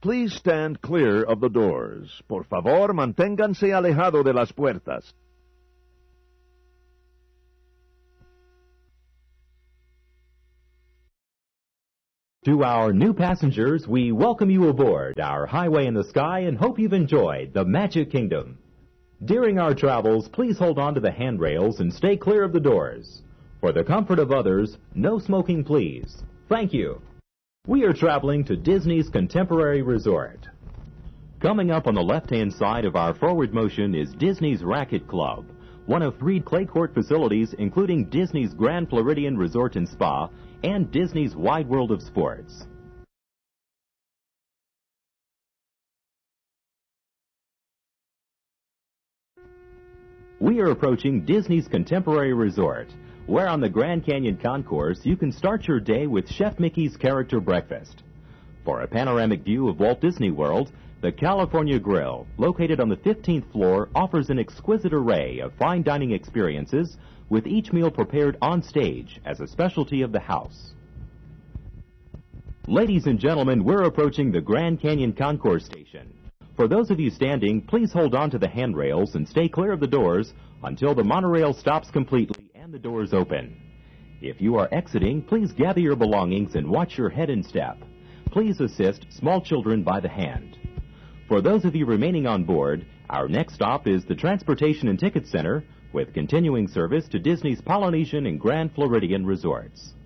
please stand clear of the doors. Por favor, manténganse alejado de las puertas. To our new passengers, we welcome you aboard our Highway in the Sky and hope you've enjoyed the Magic Kingdom. During our travels, please hold on to the handrails and stay clear of the doors. For the comfort of others, no smoking, please. Thank you. We are traveling to Disney's Contemporary Resort. Coming up on the left-hand side of our forward motion is Disney's Racquet Club, one of 3 clay court facilities including Disney's Grand Floridian Resort and Spa and Disney's Wide World of Sports. We are approaching Disney's Contemporary Resort, where on the Grand Canyon Concourse you can start your day with Chef Mickey's Character Breakfast. For a panoramic view of Walt Disney World, the California Grill, located on the 15th floor, offers an exquisite array of fine dining experiences, with each meal prepared on stage as a specialty of the house. Ladies and gentlemen, we're approaching the Grand Canyon Concourse station. For those of you standing, please hold on to the handrails and stay clear of the doors until the monorail stops completely and the doors open. If you are exiting, please gather your belongings and watch your head and step. Please assist small children by the hand. For those of you remaining on board, our next stop is the Transportation and Ticket Center, with continuing service to Disney's Polynesian and Grand Floridian resorts.